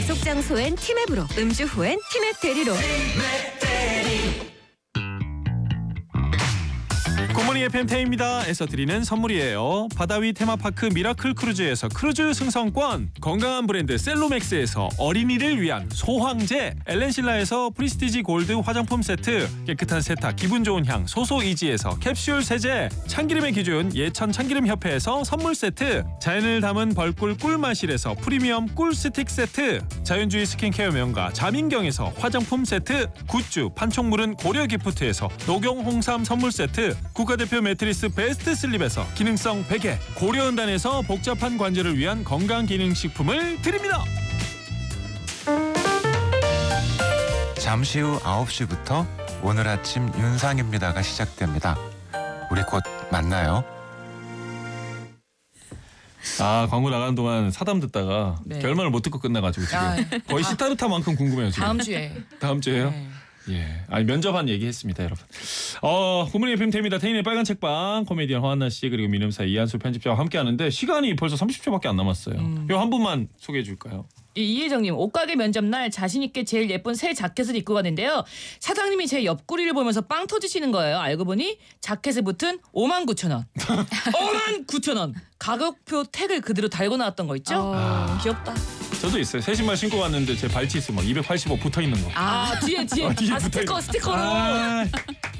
약속 장소엔 티맵으로, 음주 후엔 티맵 대리로. 굿모닝 FM 태희입니다.에서 드리는 선물이에요. 바다위 테마파크 미라클 크루즈에서 크루즈 승선권, 건강한 브랜드 셀로맥스에서 어린이를 위한 소황제, 엘렌실라에서 프리스티지 골드 화장품 세트, 깨끗한 세탁 기분 좋은 향 소소이지에서 캡슐 세제, 참기름의 기준 예천 참기름협회에서 선물 세트, 자연을 담은 벌꿀 꿀마실에서 프리미엄 꿀 스틱 세트, 자연주의 스킨케어 명가 자민경에서 화장품 세트, 굿즈 판촉물은 고려기프트에서 녹용 홍삼 선물 세트, 국가대표 매트리스 베스트 슬립에서 기능성 베개, 고려은단에서 복잡한 관절을 위한 건강기능식품을 드립니다. 잠시 후 9시부터 오늘 아침 윤상입니다가 시작됩니다. 우리 곧 만나요. 광고 나가는 동안 사담 듣다가 결말을 못 듣고 끝나가지고 지금 거의 시타르타만큼 궁금해요. 지금. 다음 주에요? 네. 예, 면접한 얘기했습니다, 여러분. 굿모닝 FM 태희입니다. 태희의 빨간 책방, 코미디언 허한나 씨 그리고 민음사 이한수 편집자와 함께하는데 시간이 벌써 30초밖에 안 남았어요. 요 한 분만 소개해 줄까요? 이혜정님, 옷가게 면접날 자신있게 제일 예쁜 새 자켓을 입고 갔는데요. 사장님이 제 옆구리를 보면서 빵 터지시는 거예요. 알고 보니 자켓에 붙은 59,000원. 59,000원. 가격표 태그를 그대로 달고 나왔던 거 있죠? 귀엽다. 저도 있어요. 새 신발 신고 갔는데 제 발치수 막 285 붙어 있는 거. 뒤에 뒤에 붙어 스티커로.